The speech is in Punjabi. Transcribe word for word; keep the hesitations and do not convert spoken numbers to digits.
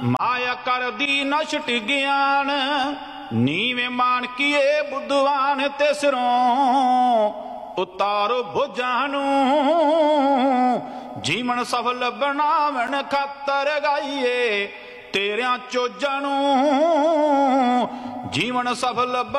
ਮਾਇਆ ਕਰਦੀ ਨਸ਼ਟ ਗਿਆਨ, ਨੀਵੇਂ ਮਾਨਕੀਏ ਬੁੱਧਵਾਨ ਤੇ ਸਿਰੋਂ ਉਤਾਰੋ ਬੋਝਾਂ ਨੂੰ। ਜੀਵਨ ਸਫਲ ਬਣਾਵਣ ਖਾਤਰ ਗਾਈਏ ਤੇਰਿਆਂ ਚੋਜਾਂ ਨੂੰ, ਜੀਵਨ ਸਫਲ